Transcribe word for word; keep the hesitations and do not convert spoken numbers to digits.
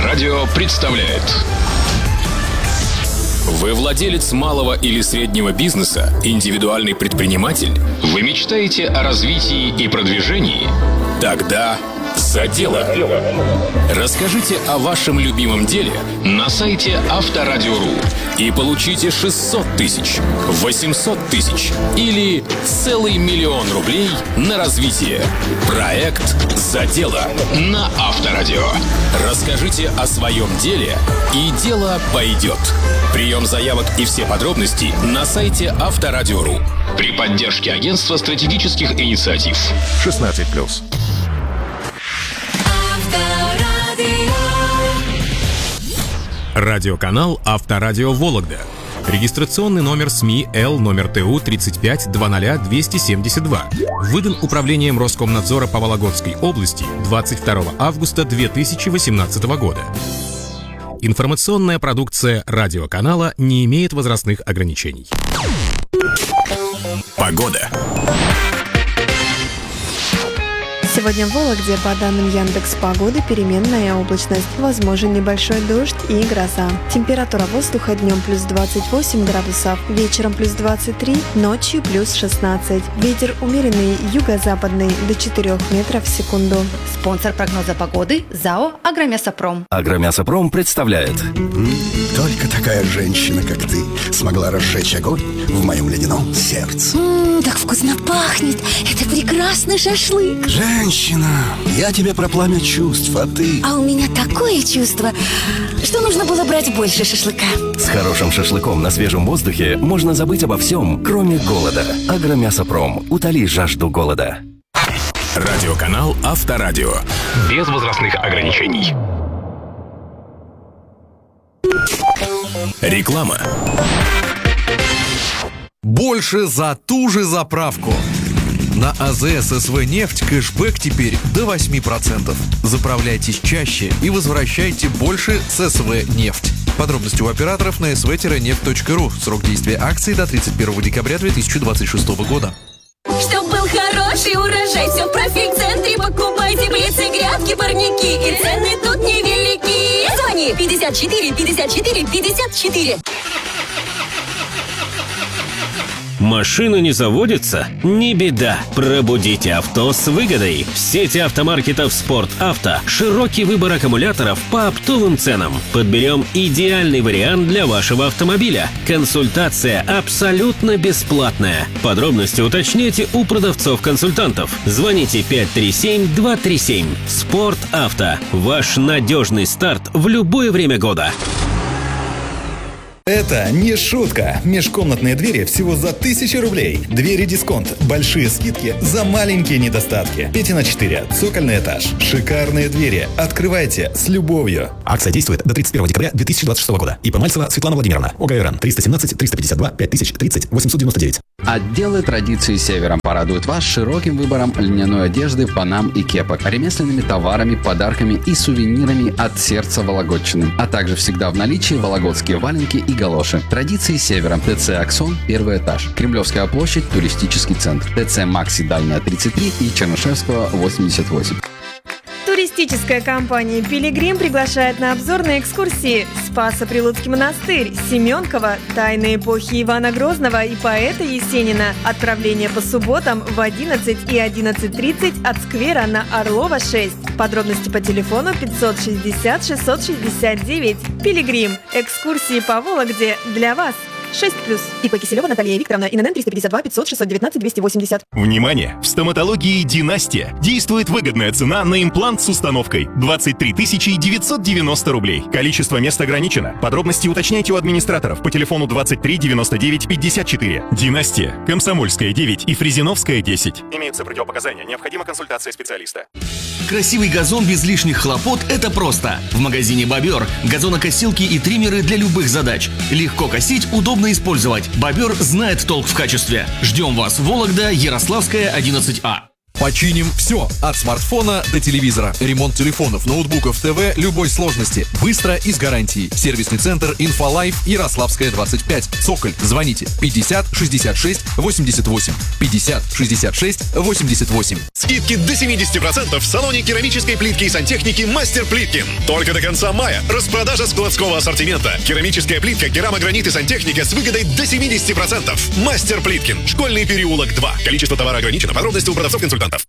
Авторадио представляет. Вы владелец малого или среднего бизнеса, индивидуальный предприниматель? Вы мечтаете о развитии и продвижении? Тогда за дело. Расскажите о вашем любимом деле на сайте Авторадио.ру и получите шестьсот тысяч, восемьсот тысяч или целый миллион рублей на развитие. Проект «За дело» на Авторадио. Расскажите о своем деле, и дело пойдет. Прием заявок и все подробности на сайте Авторадио.ру при поддержке Агентства стратегических инициатив. шестнадцать плюс. Радиоканал «Авторадио Вологда». Регистрационный номер СМИ Л номер ТУ тридцать пять двадцать двести семьдесят два. Выдан Управлением Роскомнадзора по Вологодской области двадцать второго августа две тысячи восемнадцатого года. Информационная продукция радиоканала не имеет возрастных ограничений. Погода. Сегодня в Вологде, по данным Яндекс.Погоды, переменная облачность, возможен небольшой дождь и гроза. Температура воздуха днем плюс двадцать восемь градусов, вечером плюс двадцать три, ночью плюс шестнадцать. Ветер умеренный юго-западный до четырёх метров в секунду. Спонсор прогноза погоды ЗАО «Агромясопром». «Агромясопром» представляет. Только такая женщина, как ты, смогла разжечь огонь в моем ледяном сердце. Ммм, так вкусно пахнет. Это прекрасный шашлык. Женщина, я тебе про пламя чувств, а ты... А у меня такое чувство, что нужно было брать больше шашлыка. С хорошим шашлыком на свежем воздухе можно забыть обо всем, кроме голода. «Агромясопром». Утоли жажду голода. Радиоканал «Авторадио». Без возрастных ограничений. Реклама. Больше за ту же заправку. На АЗС СВ «Нефть» кэшбэк теперь до восемь процентов. Заправляйтесь чаще и возвращайте больше с СВ «Нефть». Подробности у операторов на эс вэ нефть точка ру. Срок действия акции до тридцать первого декабря две тысячи двадцать шестого года. Чтоб был хороший урожай, все в профи-центре покупайте. Блицы, грядки, парники, и цены тут невелики. Звони пятьдесят четыре пятьдесят четыре пятьдесят четыре. Машина не заводится? Не беда. Пробудите авто с выгодой. В сети автомаркетов «Спорт Авто» широкий выбор аккумуляторов по оптовым ценам. Подберем идеальный вариант для вашего автомобиля. Консультация абсолютно бесплатная. Подробности уточняйте у продавцов-консультантов. Звоните пять три семь два три семь. «Спорт Авто». Ваш надежный старт в любое время года. Это не шутка. Межкомнатные двери всего за тысячу рублей. Двери дисконт. Большие скидки за маленькие недостатки. пять на четыре. Цокольный этаж. Шикарные двери. Открывайте с любовью. Акция действует до тридцать первого декабря две тысячи двадцать шестого года. ИП Мальцева Светлана Владимировна. ОГРН триста семнадцать триста пятьдесят два пять тысяч тридцать восемьсот девяносто девять. Отделы традиции Севера порадуют вас широким выбором льняной одежды, панам и кепок, ремесленными товарами, подарками и сувенирами от сердца Вологодчины, а также всегда в наличии вологодские валенки и галоши. Традиции Севера. ТЦ «Аксон», первый этаж. Кремлевская площадь, туристический центр. ТЦ «Макси», Дальняя, тридцать три и Чернышевского, восемьдесят восемь. Туристическая компания «Пилигрим» приглашает на обзорные экскурсии: Спасо-Прилуцкий монастырь, Семенково, тайны эпохи Ивана Грозного и поэта Есенина. Отправление по субботам в одиннадцать и одиннадцать тридцать от сквера на Орлова шесть. Подробности по телефону пятьсот шестьдесят шестьсот шестьдесят девять. «Пилигрим». Экскурсии по Вологде для вас. шесть плюс. ИП Киселева Наталья Викторовна, ИНН триста пятьдесят два пятьсот шестьсот девятнадцать двести восемьдесят. Внимание! В стоматологии «Династия» действует выгодная цена на имплант с установкой двадцать три тысячи девятьсот девяносто рублей. Количество мест ограничено. Подробности уточняйте у администраторов по телефону двадцать три девяносто девять пятьдесят четыре. «Династия», Комсомольская девять и Фрезеновская десять. Имеются противопоказания. Необходима консультация специалиста. Красивый газон без лишних хлопот – это просто. В магазине «Бобер» газонокосилки и триммеры для любых задач. Легко косить, удобно использовать. «Бобер» знает толк в качестве. Ждем вас в Вологда, Ярославская, одиннадцать А. Починим все, от смартфона до телевизора. Ремонт телефонов, ноутбуков, ТВ любой сложности. Быстро и с гарантией. Сервисный центр «Инфолайф», Ярославская, двадцать пять. Цоколь. Звоните пятьдесят шестьдесят шесть восемьдесят восемь. пятьдесят шестьдесят шесть восемьдесят восемь. Скидки до семьдесят процентов в салоне керамической плитки и сантехники «Мастер Плиткин». Только до конца мая. Распродажа складского ассортимента. Керамическая плитка, керамогранит и сантехника с выгодой до семьдесят процентов. «Мастер Плиткин». Школьный переулок два. Количество товара ограничено. Подробности у продавцов-консультантов.